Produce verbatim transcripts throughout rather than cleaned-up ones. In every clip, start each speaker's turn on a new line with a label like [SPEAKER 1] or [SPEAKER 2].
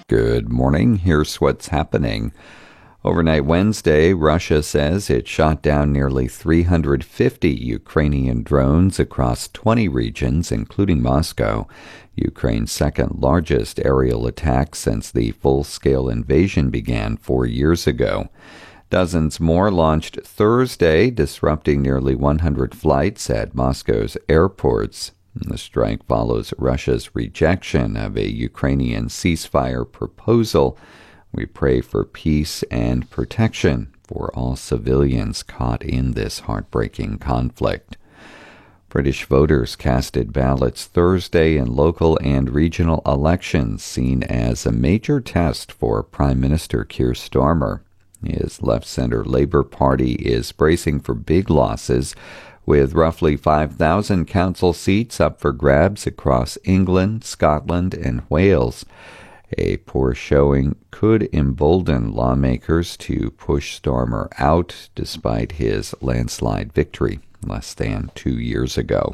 [SPEAKER 1] Good morning. Here's what's happening. Overnight Wednesday, Russia says it shot down nearly three hundred fifty Ukrainian drones across twenty regions, including Moscow, Ukraine's second largest aerial attack since the full-scale invasion began four years ago. Dozens more launched Thursday, disrupting nearly one hundred flights at Moscow's airports. The strike follows Russia's rejection of a Ukrainian ceasefire proposal. We pray for peace and protection for all civilians caught in this heartbreaking conflict. British voters casted ballots Thursday in local and regional elections, seen as a major test for Prime Minister Keir Starmer. His left-center Labour Party is bracing for big losses, with roughly five thousand council seats up for grabs across England, Scotland, and Wales. A poor showing could embolden lawmakers to push Starmer out despite his landslide victory less than two years ago.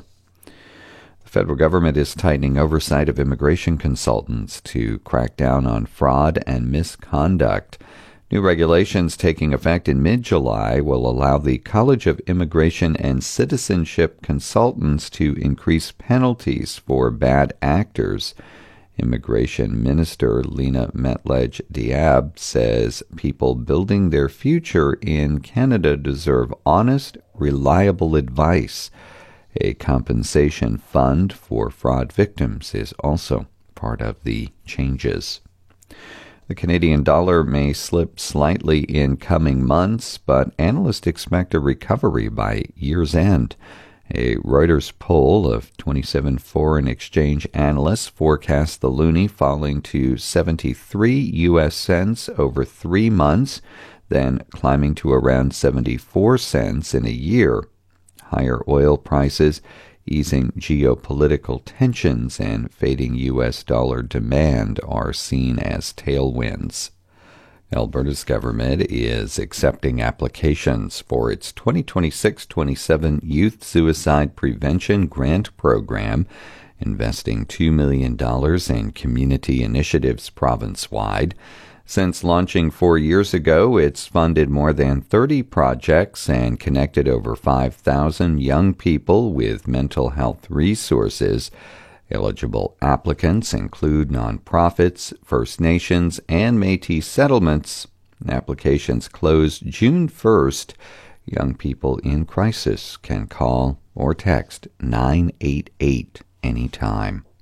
[SPEAKER 1] The federal government is tightening oversight of immigration consultants to crack down on fraud and misconduct. New regulations taking effect in mid-July will allow the College of Immigration and Citizenship Consultants to increase penalties for bad actors. Immigration Minister Lena Metlej-Diab says people building their future in Canada deserve honest, reliable advice. A compensation fund for fraud victims is also part of the changes. The Canadian dollar may slip slightly in coming months, but analysts expect a recovery by year's end. A Reuters poll of twenty-seven foreign exchange analysts forecast the loonie falling to seventy-three U S cents over three months, then climbing to around seventy-four cents in a year. Higher oil prices, easing geopolitical tensions, and fading U S dollar demand are seen as tailwinds. Alberta's government is accepting applications for its twenty twenty-six twenty-seven Youth Suicide Prevention Grant Program, investing two million dollars in community initiatives province-wide. Since launching four years ago, it's funded more than thirty projects and connected over five thousand young people with mental health resources. Eligible applicants include nonprofits, First Nations, and Métis settlements. Applications close June first. Young people in crisis can call or text nine eight eight anytime.